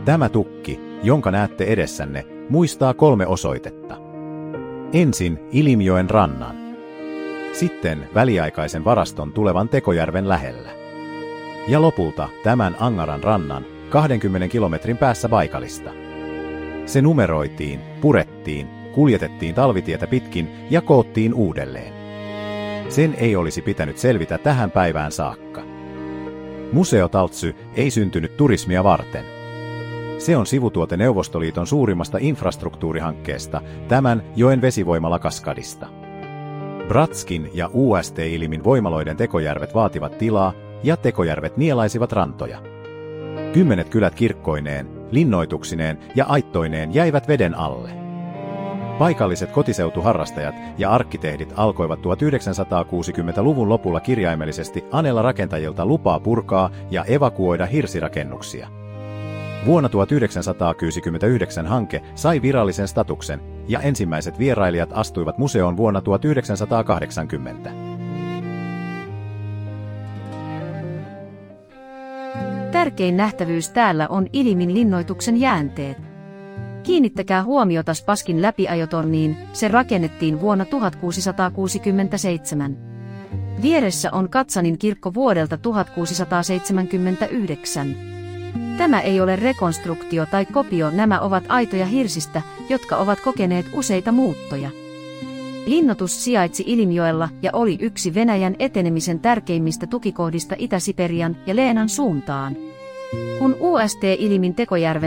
Tämä tukki, jonka näette edessänne, muistaa 3 osoitetta. Ensin Ilimjoen rannan. Sitten väliaikaisen varaston tulevan Tekojärven lähellä. Ja lopulta tämän Angaran rannan 20 kilometrin päässä Baikalista. Se numeroitiin, purettiin, kuljetettiin talvitietä pitkin ja koottiin uudelleen. Sen ei olisi pitänyt selvitä tähän päivään saakka. Museo Taltsy ei syntynyt turismia varten. Se on sivutuote Neuvostoliiton suurimmasta infrastruktuurihankkeesta, tämän joen vesivoimala Kaskadista. Bratskin ja UST-Ilimin voimaloiden tekojärvet vaativat tilaa ja tekojärvet nielaisivat rantoja. 10 kylät kirkkoineen, linnoituksineen ja aittoineen jäivät veden alle. Paikalliset kotiseutuharrastajat ja arkkitehdit alkoivat 1960-luvun lopulla kirjaimellisesti anella rakentajilta lupaa purkaa ja evakuoida hirsirakennuksia. Vuonna 1969 hanke sai virallisen statuksen ja ensimmäiset vierailijat astuivat museoon vuonna 1980. Tärkein nähtävyys täällä on Ilimin linnoituksen jäänteet. Kiinnittäkää huomiota Spaskin läpiajotorniin, se rakennettiin vuonna 1667. Vieressä on Katsanin kirkko vuodelta 1679. Tämä ei ole rekonstruktio tai kopio, nämä ovat aitoja hirsistä, jotka ovat kokeneet useita muuttoja. Linnoitus sijaitsi Ilimjoella ja oli yksi Venäjän etenemisen tärkeimmistä tukikohdista Itä-Siperian ja Leenan suuntaan. Kun UST Ilimin Tekojärven